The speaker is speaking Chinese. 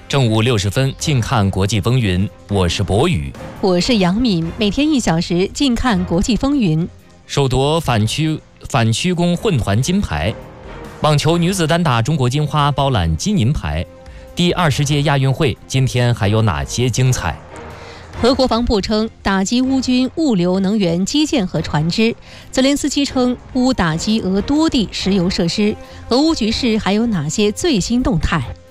正午60分，近看国际风云，我是博宇， 我是杨敏。每天1小时，近看国际风云。 首夺反曲弓混团金牌，网球女子单打中国金花包揽金银牌。第20届亚运会今天还有哪些精彩？ 俄国防部称打击乌军物流能源基建和船只。泽连斯基称乌打击俄多地石油设施。俄乌局势还有哪些最新动态？